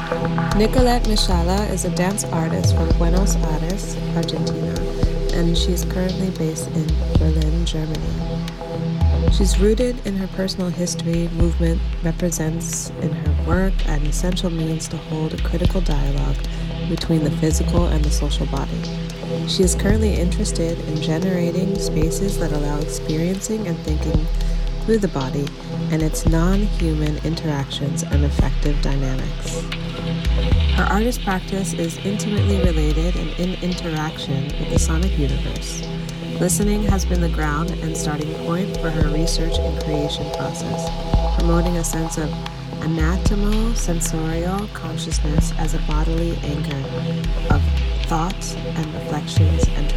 Nicolette Michala is a dance artist from Buenos Aires, Argentina, and she's currently based in Berlin, Germany. She's rooted in her personal history. Movement represents in her work an essential means to hold a critical dialogue between the physical and the social body. She is currently interested in generating spaces that allow experiencing and thinking through the body and its non-human interactions and affective dynamics. Her artist practice is intimately related and in interaction with the sonic universe. Listening has been the ground and starting point for her research and creation process, promoting a sense of anatomo-sensorial consciousness as a bodily anchor of thoughts and reflections and